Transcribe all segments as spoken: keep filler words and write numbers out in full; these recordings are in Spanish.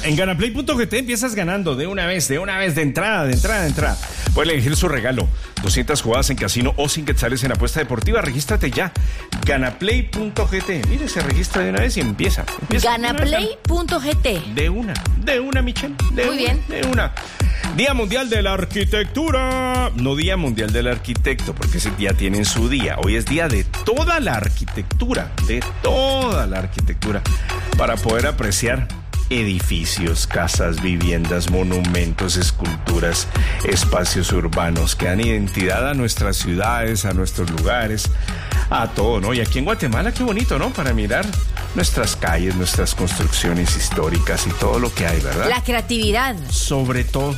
En Ganaplay punto g t empiezas ganando de una vez, de una vez, de entrada, de entrada, de entrada. Puedes elegir su regalo. doscientas jugadas en casino o sin quetzales en apuesta deportiva. Regístrate ya. Ganaplay punto g t. Mire, se registra de una vez y empieza. empieza Ganaplay punto g t. De una, de una, Michelle. De Muy una, bien. De una. Día Mundial de la Arquitectura. No Día Mundial del Arquitecto, porque ese día tienen su día. Hoy es día de toda la arquitectura, de toda la arquitectura, para poder apreciar edificios, casas, viviendas, monumentos, esculturas, espacios urbanos que dan identidad a nuestras ciudades, a nuestros lugares, a todo, ¿no? Y aquí en Guatemala, qué bonito, ¿no? Para mirar nuestras calles, nuestras construcciones históricas y todo lo que hay, ¿verdad? La creatividad. Sobre todo,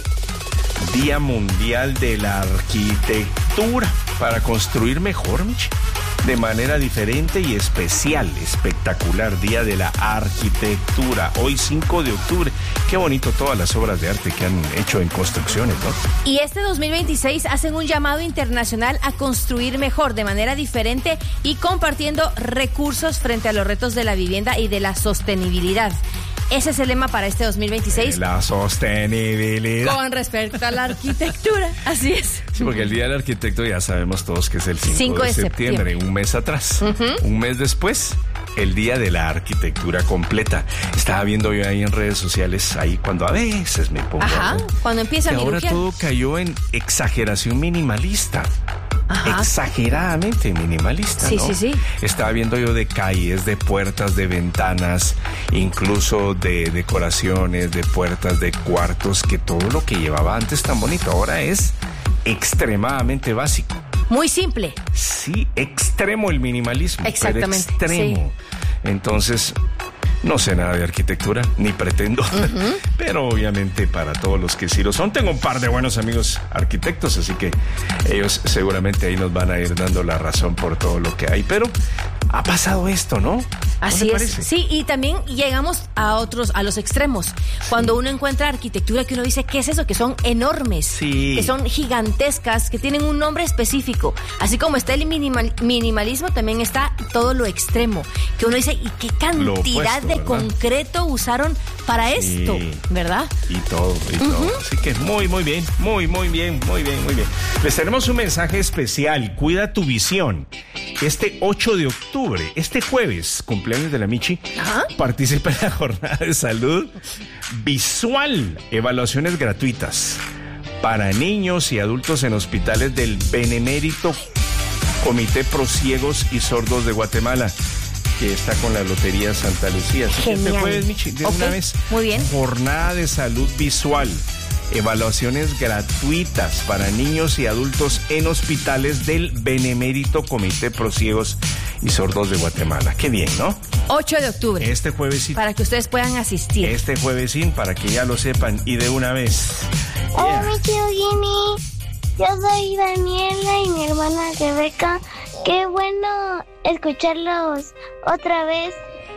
Día Mundial de la Arquitectura, para construir mejor, Michi, de manera diferente y especial, espectacular. Día de la Arquitectura, hoy cinco de octubre. Qué bonito todas las obras de arte que han hecho en construcciones, ¿no? Y este dos mil veintiséis hacen un llamado internacional a construir mejor, de manera diferente y compartiendo recursos frente a los retos de la vivienda y de la sostenibilidad. Ese es el lema para este dos mil veintiséis. La sostenibilidad. Con respecto a la arquitectura, así es. Sí, porque el Día del Arquitecto ya sabemos todos que es el cinco de septiembre, un mes atrás. Uh-huh. Un mes después, el Día de la Arquitectura completa. Estaba viendo yo ahí en redes sociales, ahí cuando a veces me pongo... Ajá, a ver, cuando empieza a ahora mirujear. todo cayó en exageración minimalista. Ajá. Exageradamente minimalista, sí, ¿no? Sí, sí, sí. Estaba viendo yo de calles, de puertas, de ventanas, incluso de decoraciones, de puertas, de cuartos, que todo lo que llevaba antes tan bonito ahora es extremadamente básico. Muy simple. Sí, extremo el minimalismo. Exactamente. Pero extremo. Sí. Entonces, no sé nada de arquitectura, ni pretendo, uh-huh. Pero obviamente para todos los que sí lo son, tengo un par de buenos amigos arquitectos, así que ellos seguramente ahí nos van a ir dando la razón por todo lo que hay, pero ha pasado esto, ¿no? Así es. Sí, y también llegamos a otros, a los extremos. Cuando sí. Uno encuentra arquitectura que uno dice, ¿qué es eso? Que son enormes, sí. Que son gigantescas, que tienen un nombre específico. Así como está el minimal, minimalismo, también está todo lo extremo. Que uno dice, ¿y qué cantidad opuesto, de ¿verdad? Concreto usaron para sí. Esto? ¿Verdad? Y todo, y uh-huh. todo. Así que muy, muy bien, muy, muy bien, muy bien, muy bien. Les tenemos un mensaje especial. Cuida tu visión. Este ocho de octubre, este jueves, cumpleaños de la Michi, ¿ajá? Participa en la jornada de salud visual, evaluaciones gratuitas para niños y adultos en hospitales del Benemérito Comité Pro Ciegos y Sordos de Guatemala, que está con la Lotería Santa Lucía. Así Genial. que este jueves, Michi, de okay. una vez. Muy bien. Jornada de salud visual. Evaluaciones gratuitas para niños y adultos en hospitales del Benemérito Comité Pro Ciegos y Sordos de Guatemala. Qué bien, ¿no? ocho de octubre. Este juevesín. Para que ustedes puedan asistir. Este juevesín, para que ya lo sepan y de una vez. Hola, yeah. Mi tío Jimmy. Yo soy Daniela y mi hermana Rebeca. Qué bueno escucharlos otra vez.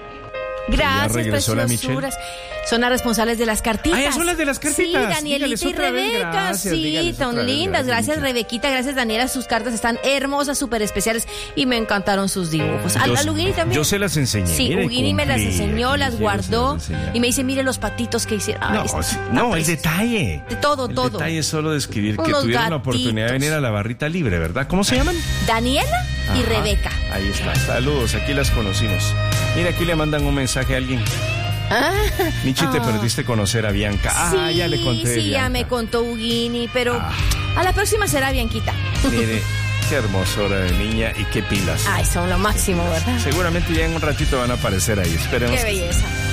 Gracias, preciosuras. Son las responsables de las cartitas. Ah, son las de las cartitas. Sí, Danielita y Rebeca. Gracias, sí, son lindas. Gracias, gracias, Rebequita. Gracias, Daniela. Sus cartas están hermosas, súper especiales. Y me encantaron sus dibujos. A, a Ugini también. Yo se las enseñé. Sí, Ugini me las enseñó, las guardó. Y me dice, mire los patitos que hicieron. Ay, no, sí, no, el detalle. De todo, el todo. El detalle es solo de escribir Unos que tuvieron gatitos. La oportunidad de venir a la barrita libre, ¿verdad? ¿Cómo se llaman? Daniela y Ajá, Rebeca. Ahí está. Saludos, aquí las conocimos. Mira, aquí le mandan un mensaje a alguien. Ah, Michi, te oh. perdiste conocer a Bianca. Ah, sí, ya le conté. Sí, Bianca. ya me contó Ugini, pero ah. a la próxima será Bianquita. Mire, qué hermosura de niña y qué pilas. Ay, son lo máximo, ¿verdad? Seguramente ya en un ratito van a aparecer ahí. Esperemos. Qué belleza.